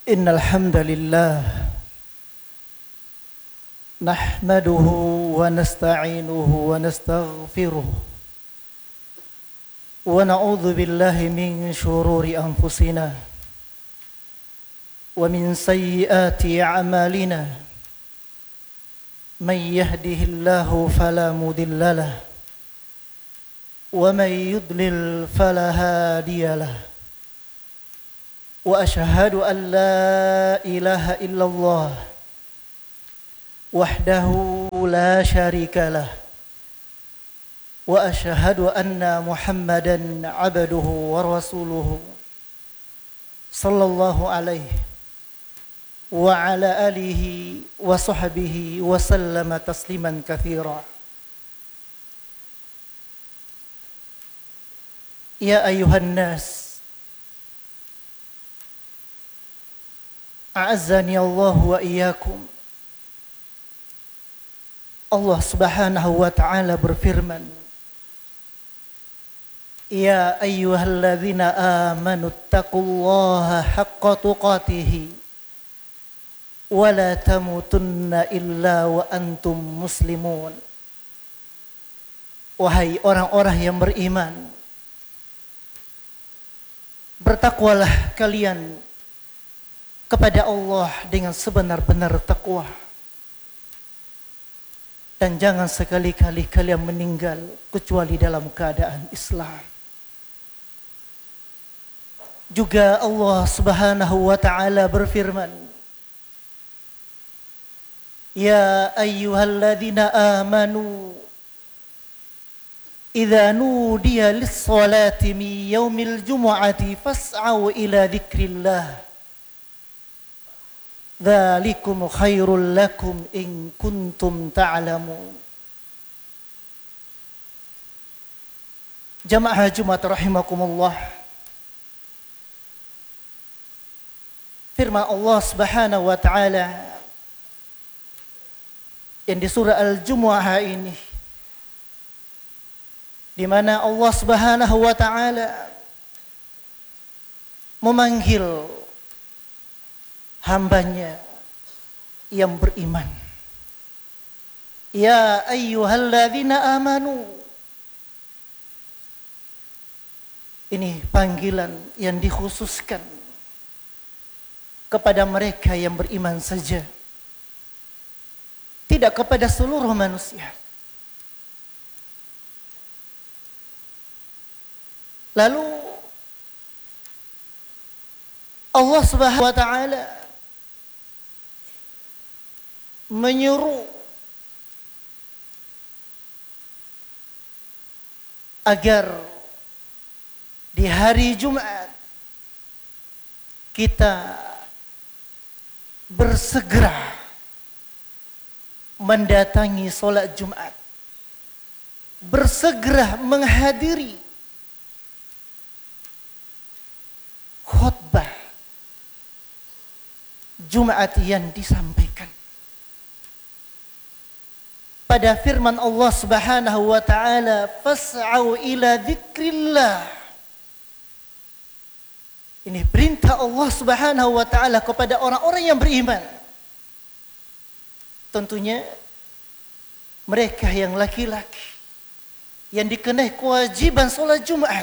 Innal hamdalillah nahmaduhu wa nasta'inuhu wa nastaghfiruh wa na'udzu billahi min shururi anfusina wa min sayyiati a'malina man yahdihillahu fala mudilla lahu wa man yudlil fala hadiya lahu wa asyhadu an la ilaha illallah wahdahu la syarika lah wa asyhadu anna Muhammadan abduhu wa rasuluhu sallallahu alaihi wa ala alihi wa sahbihi wa sallama tasliman katsira. Ya ayuhan nas, a'azzani Allah wa iyyakum. Allah Subhanahu wa ta'ala berfirman, Ya ayyuhalladzina amanu taqullaha haqqa tuqatih wa la tamutunna illa wa antum muslimun. Wahai orang-orang yang beriman, bertakwalah kalian kepada Allah dengan sebenar-benar takwa, dan jangan sekali-kali kalian meninggal kecuali dalam keadaan Islam. Juga Allah Subhanahu wa ta'ala berfirman, Ya ayyuhalladzina amanu idza nudiya lis-salati min yaumil jumu'ati fas'au ila dzikrillah dzalikum khairul lakum in kuntum ta'lamun. Jamaah Jumat rahimakumullah, firman Allah Subhanahu wa ta'ala yang di surah Al-Jumu'ah ini, di mana Allah Subhanahu wa ta'ala memanggil hambanya yang beriman. Ya ayyuhalladzina amanu. Ini panggilan yang dikhususkan kepada mereka yang beriman saja, tidak kepada seluruh manusia. Lalu Allah Subhanahu wa ta'ala menyuruh agar di hari Jumat kita bersegera mendatangi sholat Jumat, bersegera menghadiri khutbah Jumat yang disampaikan. Pada firman Allah Subhanahu wa ta'ala, fas'au ila dzikrillah. Ini perintah Allah Subhanahu wa ta'ala kepada orang-orang yang beriman. Tentunya mereka yang laki-laki yang dikenai kewajiban sholat Jumat,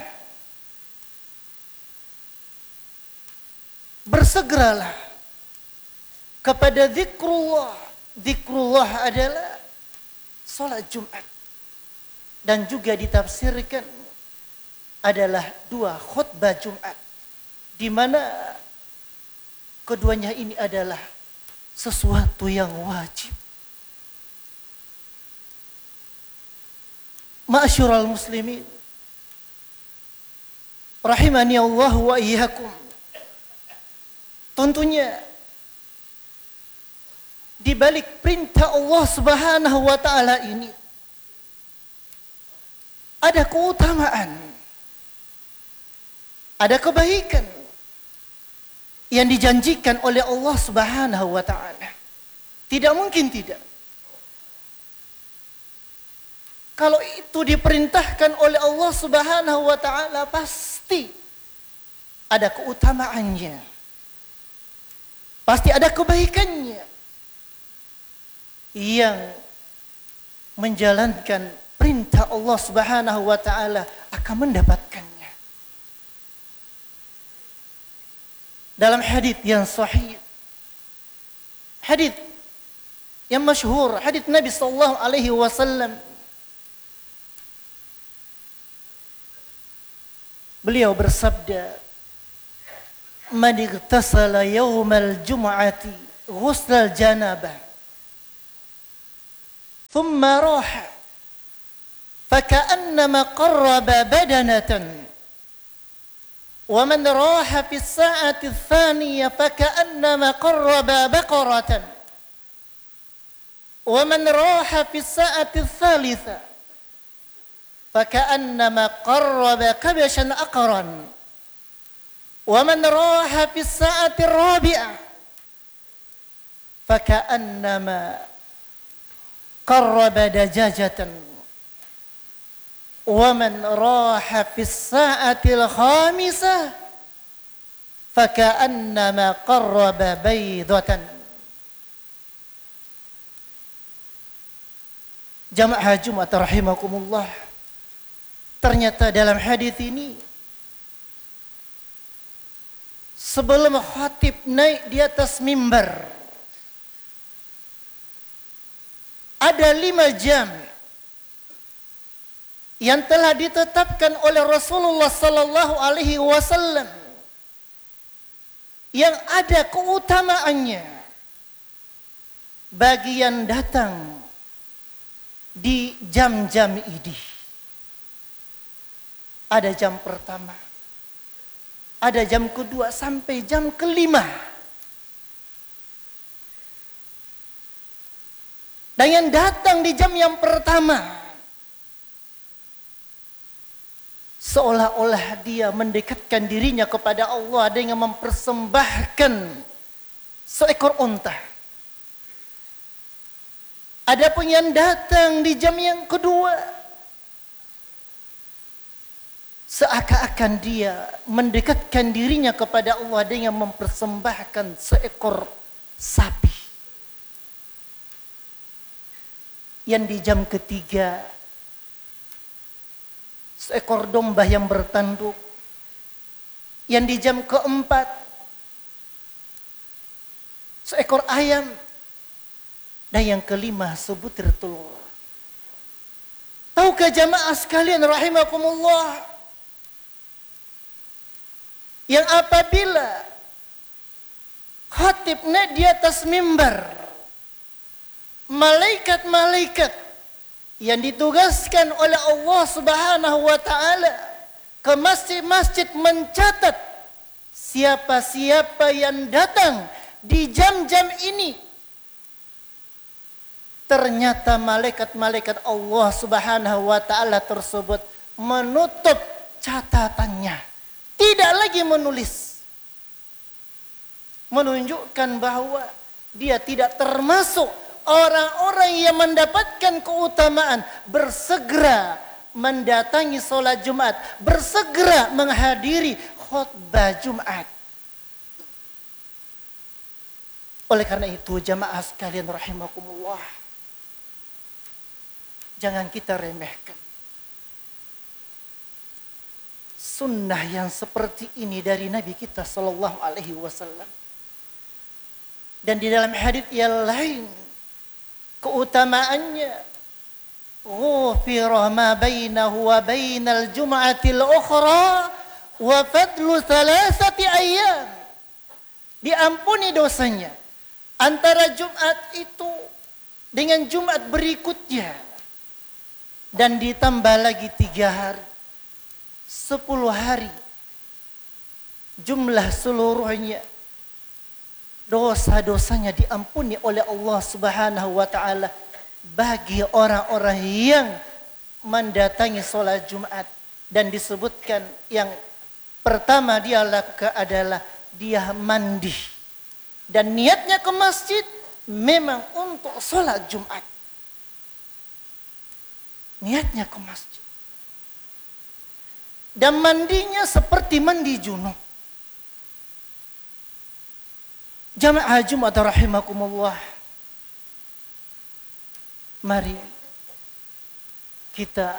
bersegeralah kepada zikrullah. Zikrullah adalah sholat Jumat, dan juga ditafsirkan adalah dua khutbah Jumat, di mana keduanya ini adalah sesuatu yang wajib. Ma'asyiral muslimin rahimani Allah wa iyyakum. Tentunya di balik perintah Allah Subhanahu wa ta'ala ini ada keutamaan, ada kebaikan yang dijanjikan oleh Allah Subhanahu wa ta'ala. Tidak mungkin tidak. Kalau itu diperintahkan oleh Allah Subhanahu wa ta'ala, pasti ada keutamaannya. pasti ada kebaikannya. Yang menjalankan perintah Allah Subhanahu wa taala akan mendapatkannya. Dalam hadis yang sahih, hadis yang masyhur, hadis Nabi sallallahu alaihi wasallam, beliau bersabda, "Man igtasala yawmal jum'ati ghusl janabah, thumma raha, faka'annama qarraba badanatan, wa man raha fi as-sa'ati ats-thaniyah faka'annama qarraba baqaratan, wa man raha fi as-sa'ati ats-tsalitsah faka'annama qarraba kabshan aqran, wa man raha fi as-sa'ati ar-rabi'ah faka'annama qarraba dajajatan, wa man raha fi as-sa'ati al-khamisah faka'annama qarraba baydatan." Jamaah Jumat rahimakumullah, ternyata dalam hadis ini sebelum khatib naik di atas mimbar ada 5 jam yang telah ditetapkan oleh Rasulullah sallallahu alaihi wasallam yang ada keutamaannya bagi yang datang di jam-jam ini. Ada jam pertama, ada jam kedua sampai jam kelima. Dan yang datang di jam yang pertama seolah-olah dia mendekatkan dirinya kepada Allah dengan mempersembahkan seekor unta. Adapun yang datang di jam yang kedua, seakan-akan dia mendekatkan dirinya kepada Allah dengan mempersembahkan seekor sapi. Yang di jam ketiga, seekor domba yang bertanduk. Yang di jam keempat, seekor ayam. Dan yang kelima, sebutir telur. Tahukah jamaah sekalian rahimakumullah, yang apabila khatib naik di atas mimbar, malaikat-malaikat yang ditugaskan oleh Allah Subhanahu wa taala ke masjid-masjid mencatat siapa-siapa yang datang di jam-jam ini. Ternyata malaikat-malaikat Allah Subhanahu wa taala tersebut menutup catatannya, tidak lagi menulis, menunjukkan bahwa dia tidak termasuk orang-orang yang mendapatkan keutamaan bersegera mendatangi sholat Jumat, bersegera menghadiri khutbah Jumat. Oleh karena itu jamaah sekalian rahimakumullah, jangan kita remehkan sunnah yang seperti ini dari Nabi kita sallallahu alaihi wasallam. Dan di dalam hadis yang lain, keutamaannya, ghufira ma bainahu wa bainal jum'atil ukhra wa fadlu 3 ayyam. Diampuni dosanya antara Jumat itu dengan Jumat berikutnya, dan ditambah lagi 3 hari, 10 hari, jumlah seluruhnya dosa-dosanya diampuni oleh Allah Subhanahu wa taala bagi orang-orang yang mendatangi sholat Jumat. Dan disebutkan yang pertama dia lakukan adalah dia mandi, dan niatnya ke masjid memang untuk sholat Jumat. Niatnya ke masjid. Dan mandinya seperti mandi junub. Jamaah Jumat rahimakumullah. Mari kita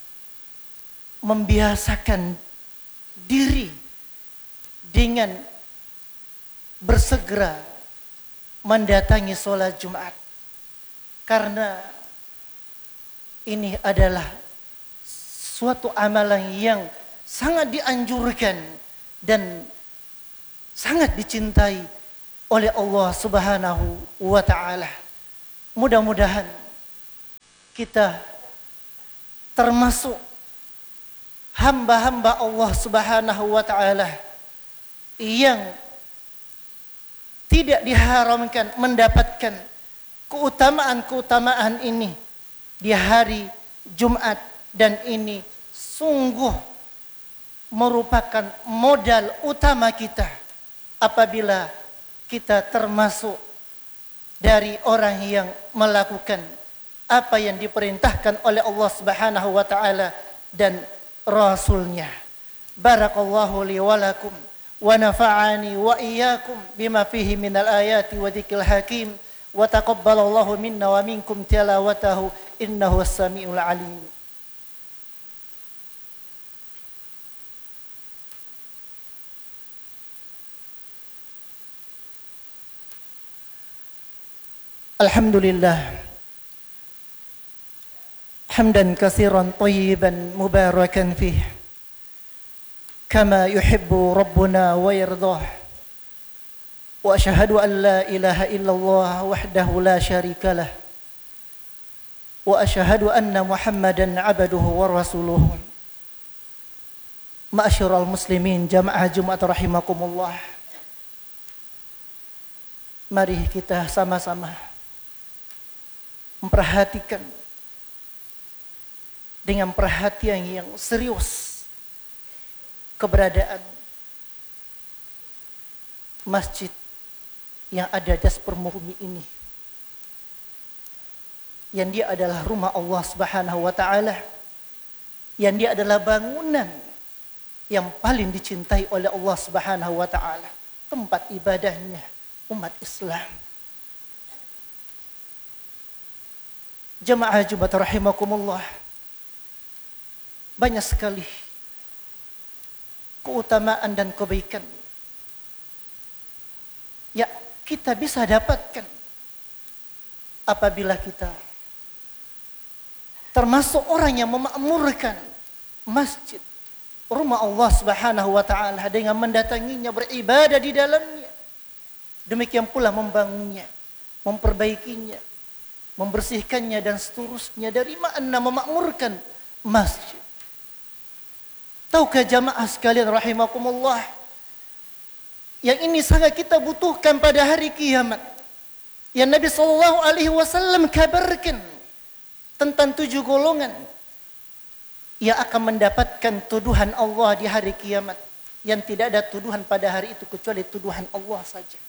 membiasakan diri dengan bersegera mendatangi sholat Jumat. Karena ini adalah suatu amalan yang sangat dianjurkan dan sangat dicintai oleh Allah Subhanahu wa ta'ala. Mudah-mudahan kita termasuk hamba-hamba Allah Subhanahu wa ta'ala yang tidak diharamkan mendapatkan keutamaan-keutamaan ini di hari Jumat, dan ini sungguh merupakan modal utama kita apabila kita termasuk dari orang yang melakukan apa yang diperintahkan oleh Allah Subhanahu wa ta'ala dan Rasulnya. Barakallahu li wa lakum wa nafa'ani wa iyyakum bima fihi minal ayati wa dzikril hakim wa taqabbalallahu minna wa minkum tilawatahu innahu as-sami'ul alim. Alhamdulillah hamdan katsiran thayyiban mubarakan fih kama yuhibbu rabbuna wa yardah. Wa asyhadu an la ilaha illallah wahdahu la syarika lah wa asyhadu anna Muhammadan abduhu wa rasuluh. Ma'asyiral muslimin jamaah Jumat rahimakumullah. Mari kita sama-sama memperhatikan dengan perhatian yang serius keberadaan masjid yang ada di atas permukaan ini, yang dia adalah rumah Allah Subhanahu wa ta'ala, yang dia adalah bangunan yang paling dicintai oleh Allah Subhanahu wa ta'ala, tempat ibadahnya umat Islam. Jamaah Jumat rahimakumullah, banyak sekali keutamaan dan kebaikan ya kita bisa dapatkan apabila kita termasuk orang yang memakmurkan masjid, rumah Allah Subhanahu wa ta'ala, dengan mendatanginya, beribadah di dalamnya. Demikian pula membangunnya, memperbaikinya, membersihkannya dan seterusnya. Dari makna memakmurkan masjid. Tahukah jamaah sekalian rahimakumullah, yang ini sangat kita butuhkan pada hari kiamat. Yang Nabi SAW kabarkan tentang 7 golongan yang akan mendapatkan tuduhan Allah di hari kiamat, yang tidak ada tuduhan pada hari itu kecuali tuduhan Allah saja.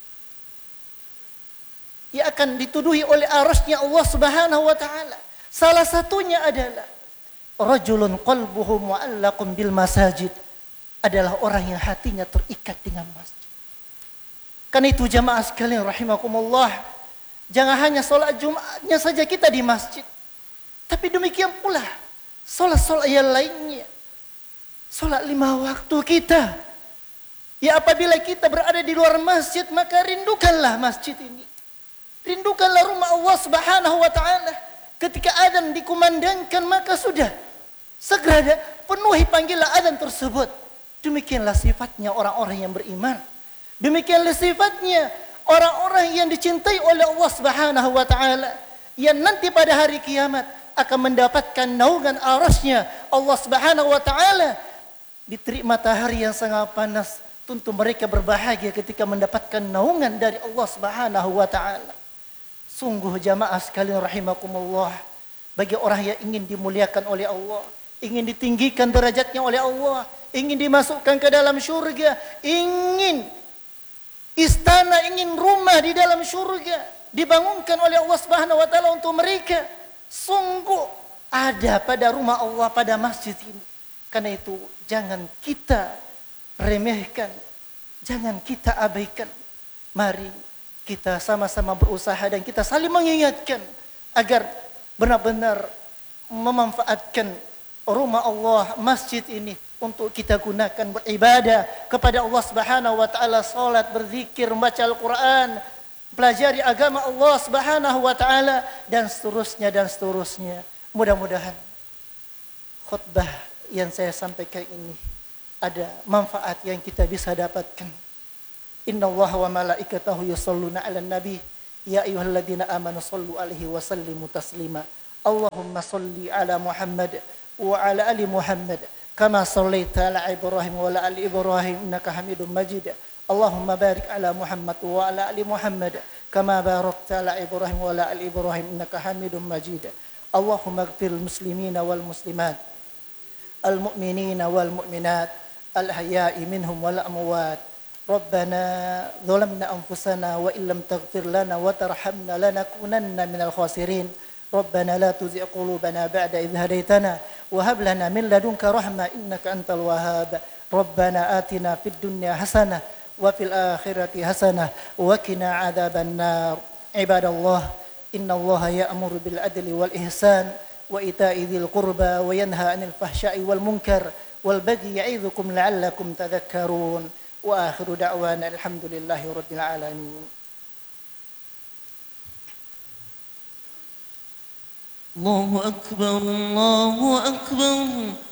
Ia akan dituduhi oleh arasnya Allah Subhanahu wa ta'ala. Salah satunya adalah rajulun qalbuhu mu'allaqun bil masajid, adalah orang yang hatinya terikat dengan masjid. Karena itu jamaah sekalian rahimakumullah, jangan hanya sholat Jumatnya saja kita di masjid, tapi demikian pula sholat-sholat yang lainnya, sholat 5 waktu kita. Ya apabila kita berada di luar masjid, maka rindukanlah masjid ini. Rindukanlah rumah Allah Subhanahu wa ta'ala. Ketika adzan dikumandangkan, maka sudah segera penuhi panggilan adzan tersebut. Demikianlah sifatnya orang-orang yang beriman. Demikianlah sifatnya orang-orang yang dicintai oleh Allah Subhanahu wa ta'ala, yang nanti pada hari kiamat akan mendapatkan naungan arasnya Allah Subhanahu wa ta'ala di terik matahari yang sangat panas. Tentu mereka berbahagia ketika mendapatkan naungan dari Allah Subhanahu wa ta'ala. Sungguh jamaah sekalian rahimakumullah, bagi orang yang ingin dimuliakan oleh Allah, ingin ditinggikan derajatnya oleh Allah, ingin dimasukkan ke dalam syurga, ingin istana, ingin rumah di dalam syurga dibangunkan oleh Allah Subhanahu wa ta'ala untuk mereka, sungguh ada pada rumah Allah, pada masjid ini. Karena itu jangan kita remehkan, jangan kita abaikan Mari kita sama-sama berusaha dan kita saling mengingatkan agar benar-benar memanfaatkan rumah Allah, masjid ini untuk kita gunakan beribadah kepada Allah Subhanahu wa taala, salat, berzikir, membaca Al-Qur'an, pelajari agama Allah Subhanahu wa taala dan seterusnya. Mudah-mudahan khutbah yang saya sampaikan ini ada manfaat yang kita bisa dapatkan. Innallaha wa malaikatahu yusholluna 'alan nabi ya ayyuhalladzina amanu shallu 'alaihi wa sallimu taslima. Allahumma shalli 'ala Muhammad wa 'ala ali Muhammad kama shallaita 'ala Ibrahim wa 'ala ali Ibrahim innaka Hamidum Majid. Allahumma barik 'ala Muhammad wa 'ala ali Muhammad kama barakta 'ala Ibrahim wa 'ala ali Ibrahim innaka Hamidum Majid. Allahumma ighfiril muslimina wal muslimat, al mu'minina wal mu'minat, al ahya'i minhum wal amwat. ربنا ظلمنا أنفسنا وإن لم تغفر لنا وترحمنا لنكونن من الخاسرين. ربنا لا تزغ قلوبنا بعد إذ هديتنا وهب لنا من لدنك رحمة إنك أنت الوهاب. ربنا آتنا في الدنيا حسنة وفي الآخرة حسنة وقنا عذاب النار. عباد الله إن الله يأمر بالعدل والإحسان وإيتاء ذي القربى وينهى عن الفحشاء والمنكر والبغي يعظكم لعلكم تذكرون. وآخر دعوانا الحمد لله رب العالمين. الله أكبر الله أكبر.